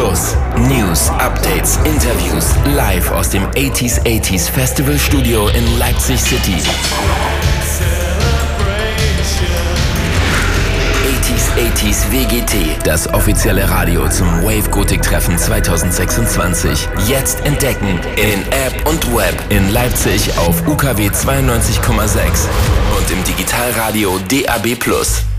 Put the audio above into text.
Plus. News, Updates, Interviews live aus dem 80s Festival Studio in Leipzig City. 80s WGT, das offizielle Radio zum Wave Gothic Treffen 2026. Jetzt entdecken in App und Web in Leipzig auf UKW 92,6 und im Digitalradio DAB+.